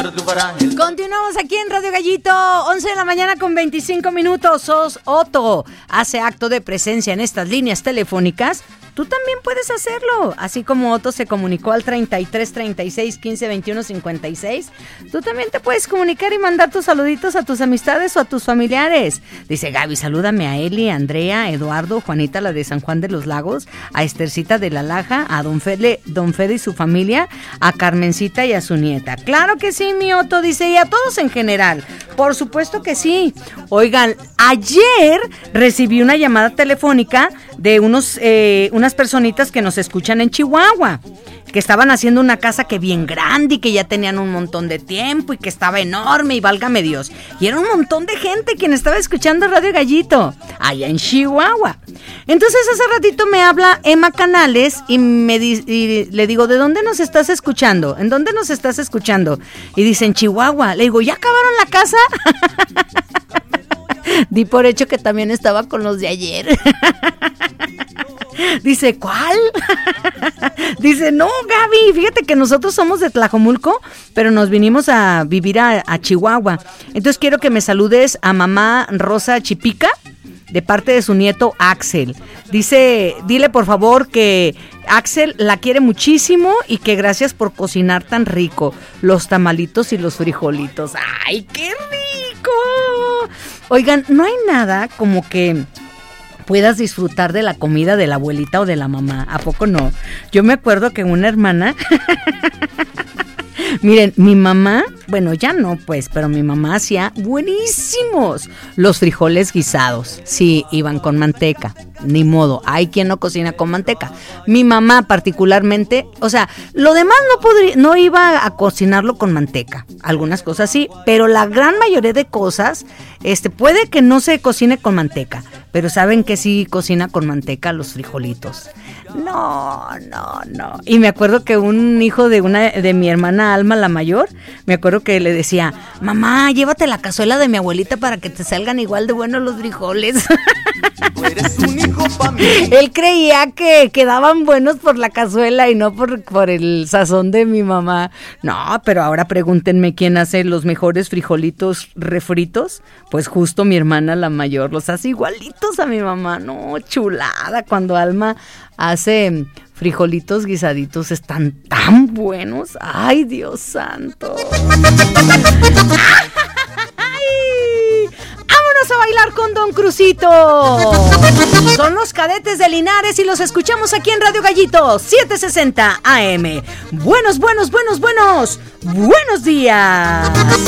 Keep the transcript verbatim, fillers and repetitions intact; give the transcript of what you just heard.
Continuamos aquí en Radio Gallito, once de la mañana con veinticinco minutos. Os Otto hace acto de presencia en estas líneas telefónicas. Tú también puedes hacerlo, así como Otto se comunicó al treinta y tres, treinta y seis, quince, veintiuno, cincuenta y seis. Tú también te puedes comunicar y mandar tus saluditos a tus amistades o a tus familiares. Dice Gaby, salúdame a Eli, a Andrea, Eduardo, Juanita, la de San Juan de los Lagos, a Estercita de la Laja, a Don Fede, Don Fede y su familia, a Carmencita y a su nieta. Claro que sí, mi Otto, dice, y a todos en general. Por supuesto que sí. Oigan, ayer recibí una llamada telefónica de unos eh, unas personitas que nos escuchan en Chihuahua, que estaban haciendo una casa que bien grande y que ya tenían un montón de tiempo y que estaba enorme y válgame Dios. Y era un montón de gente quien estaba escuchando Radio Gallito, allá en Chihuahua. Entonces hace ratito me habla Emma Canales y, me di- y le digo, ¿de dónde nos estás escuchando? ¿En dónde nos estás escuchando? Y dice, en Chihuahua. Le digo, ¿ya acabaron la casa? Di por hecho que también estaba con los de ayer. Dice, ¿cuál? Dice, no, Gaby, fíjate que nosotros somos de Tlajomulco, pero nos vinimos a vivir a, a Chihuahua. Entonces quiero que me saludes a mamá Rosa Chipica, de parte de su nieto Axel. Dice, dile por favor que Axel la quiere muchísimo y que gracias por cocinar tan rico los tamalitos y los frijolitos. ¡Ay, qué rico! Oigan, no hay nada como que puedas disfrutar de la comida de la abuelita o de la mamá. ¿A poco no? Yo me acuerdo que una hermana... Miren, mi mamá, bueno, ya no pues, pero mi mamá hacía buenísimos los frijoles guisados. Sí, iban con manteca, ni modo, hay quien no cocina con manteca. Mi mamá particularmente, o sea, lo demás no podría, no iba a cocinarlo con manteca. Algunas cosas sí, pero la gran mayoría de cosas, este, puede que no se cocine con manteca, pero saben que sí cocina con manteca los frijolitos. No, no, no. Y me acuerdo que un hijo de una de mi hermana Alma, la mayor, me acuerdo que le decía, mamá, llévate la cazuela de mi abuelita para que te salgan igual de buenos los frijoles. Eres un hijo pa' mí. Él creía que quedaban buenos por la cazuela y no por, por el sazón de mi mamá. No, pero ahora pregúntenme quién hace los mejores frijolitos refritos. Pues justo mi hermana la mayor, los hace igualitos a mi mamá. No, chulada, cuando Alma hace frijolitos guisaditos están tan buenos. Ay, Dios santo. ¡Ay! ¡Vámonos a bailar con Don Crucito! Son los Cadetes de Linares y los escuchamos aquí en Radio Gallito setecientos sesenta A M. Buenos, buenos, buenos, buenos, buenos días.